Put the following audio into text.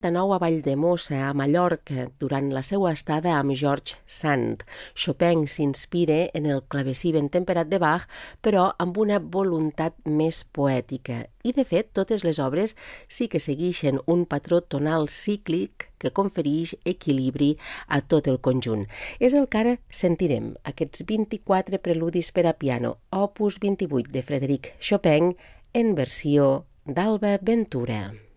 de nou a Valldemossa, a Mallorca, durant la seva estada amb George Sand. Chopin s'inspira en el clavecí ben temperat de Bach, però amb una voluntat més poètica. I, de fet, totes les obres sí que segueixen un patró tonal cíclic que confereix equilibri a tot el conjunt. És el que ara sentirem, aquests 24 preludis per a piano, opus 28 de Frédéric Chopin, en versió d'Alba Ventura.